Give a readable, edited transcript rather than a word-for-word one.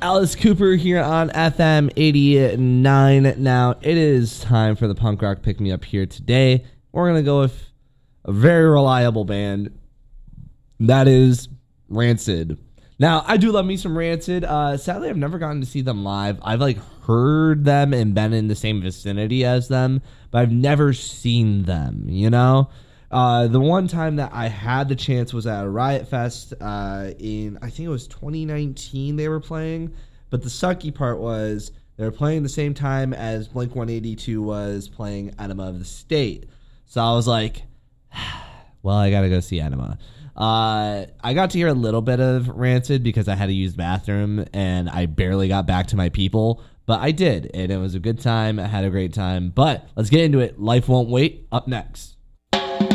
Alice Cooper here on FM 89. Now, it is time for the punk rock pick me up here today. We're going to go with a very reliable band. That is Rancid. Now, I do love me some Rancid. Sadly, I've never gotten to see them live. I've heard them and been in the same vicinity as them, but I've never seen them, you know? The one time that I had the chance was at a Riot Fest in, I think it was 2019 they were playing. But the sucky part was they were playing the same time as Blink-182 was playing Enema of the State. So I was like, well, I got to go see Enema. I got to hear a little bit of Rancid because I had to use the bathroom and I barely got back to my people. But I did, and it was a good time. I had a great time. But let's get into it. Life Won't Wait, up next.